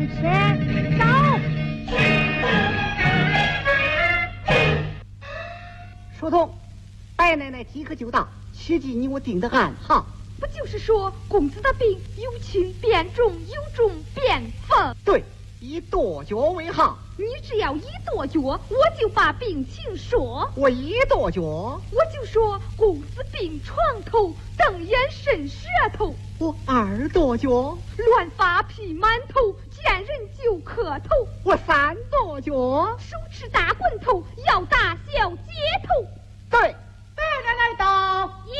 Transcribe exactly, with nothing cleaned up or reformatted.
前走。 书童，白奶奶即刻就到，切记你我定的暗号。 不就是说公子的病有轻变重，有重变疯？ 对，以跺脚为号。 你只要一跺脚，我就把病情说。 我一跺脚， 我就说公子病床头，瞪眼伸舌头。 我二跺脚， 乱发皮满头，见人就磕头。 我三跺脚， 手持大棍头，要打小街头。 对，白奶奶到。